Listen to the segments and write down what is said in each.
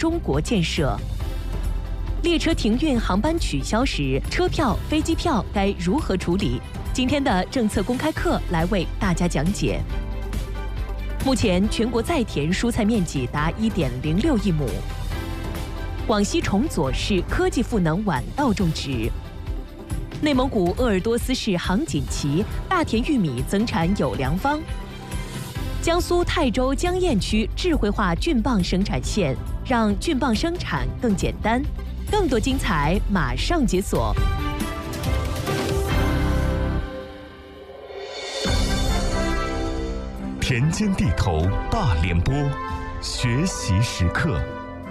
中国建设。列车停运、航班取消时，车票、飞机票该如何处理？今天的政策公开课来为大家讲解。目前，全国在田蔬菜面积达1.06亿亩。广西崇左市科技赋能晚稻种植。内蒙古鄂尔多斯市杭锦旗大田玉米增产有良方。江苏泰州江堰区智慧化菌棒生产线，让菌棒生产更简单。更多精彩马上解锁。 田间地头大联播，学习时刻。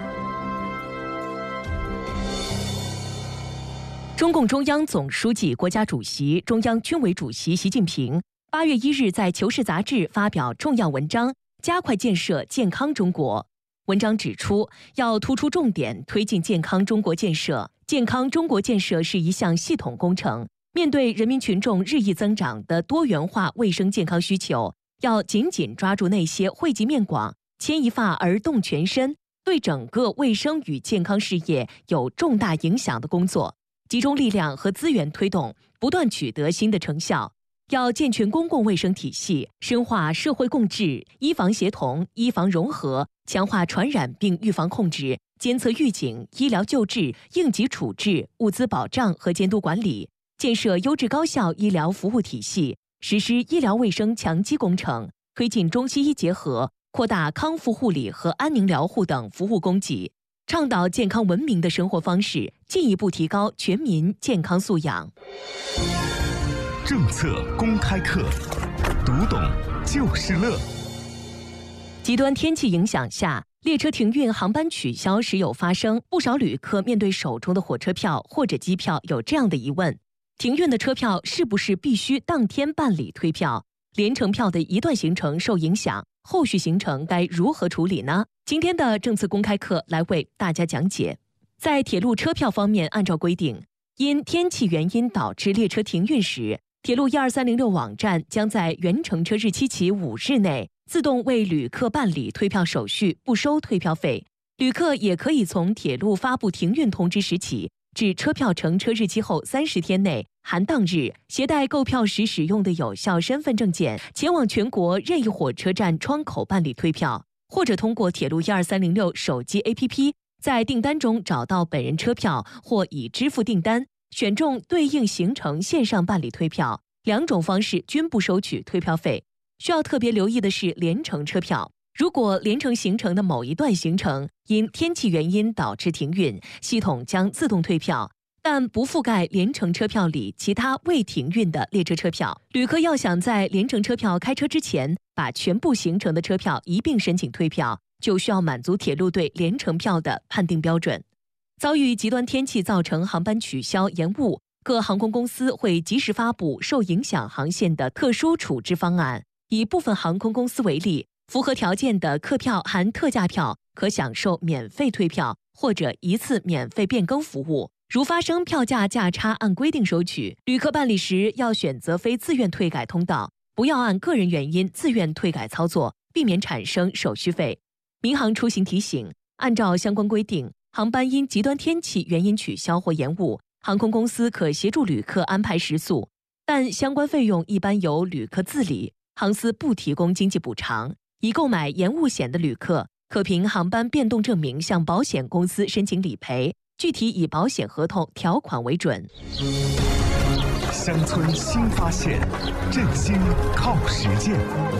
中共中央总书记、国家主席、中央军委主席习近平8月1日在《求是》杂志发表重要文章，加快建设健康中国。文章指出，要突出重点推进健康中国建设。健康中国建设是一项系统工程，面对人民群众日益增长的多元化卫生健康需求，要紧紧抓住那些惠及面广、牵一发而动全身，对整个卫生与健康事业有重大影响的工作，集中力量和资源推动，不断取得新的成效。要健全公共卫生体系，深化社会共治、医防协同、医防融合，强化传染病预防控制、监测预警、医疗救治、应急处置、物资保障和监督管理，建设优质高效医疗服务体系，实施医疗卫生强基工程，推进中西医结合，扩大康复护理和安宁疗护等服务供给，倡导健康文明的生活方式，进一步提高全民健康素养。 政策公开课，读懂就是乐。 极端天气影响下，列车停运、航班取消时有发生。不少旅客面对手中的火车票或者机票有这样的疑问：停运的车票是不是必须当天办理退票？联程票的一段行程受影响，后续行程该如何处理呢？今天的政策公开课来为大家讲解。在铁路车票方面，按照规定，因天气原因导致列车停运时，铁路12306网站将在原乘车日期起5日内自动为旅客办理退票手续，不收退票费。旅客也可以从铁路发布停运通知时起，至车票乘车日期后30天内含当日，携带购票时使用的有效身份证件，前往全国任意火车站窗口办理退票，或者通过铁路12306手机 APP 在订单中找到本人车票，或已支付订单，选中对应行程线上办理退票，两种方式均不收取退票费。需要特别留意的是联程车票，如果联程行程的某一段行程因天气原因导致停运，系统将自动退票，但不覆盖联程车票里其他未停运的列车车票。旅客要想在联程车票开车之前把全部行程的车票一并申请退票，就需要满足铁路对联程票的判定标准。遭遇极端天气造成航班取消延误，各航空公司会及时发布受影响航线的特殊处置方案。以部分航空公司为例，符合条件的客票含特价票可享受免费退票或者一次免费变更服务。如发生票价价差，按规定收取。旅客办理时要选择非自愿退改通道，不要按个人原因自愿退改操作，避免产生手续费。民航出行提醒，按照相关规定，航班因极端天气原因取消或延误，航空公司可协助旅客安排食宿，但相关费用一般由旅客自理，航司不提供经济补偿。已购买延误险的旅客，可凭航班变动证明向保险公司申请理赔，具体以保险合同条款为准。 乡村新发现，振兴靠实践。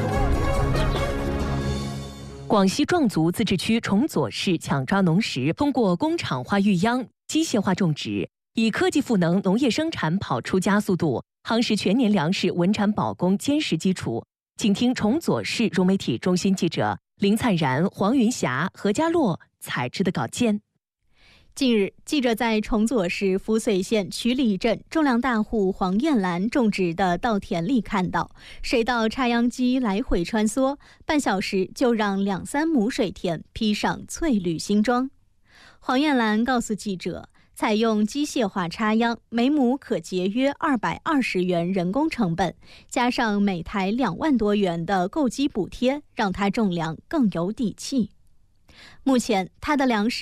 广西壮族自治区崇左市抢抓农时，通过工厂化育秧、机械化种植，以科技赋能农业生产跑出加速度，夯实全年粮食稳产保供坚实基础。请听崇左市融媒体中心记者林灿然、黄云霞、何家洛采制的稿件。 近日，记者在崇左市扶绥县曲里镇种粮大户黄艳兰种植的稻田里看到，水稻插秧机来回穿梭，半小时就让2-3亩水田披上翠绿新装。黄艳兰告诉记者，采用机械化插秧，每亩可节约220元人工成本，加上每台2万多元的购机补贴，让他种粮更有底气。目前，他的粮食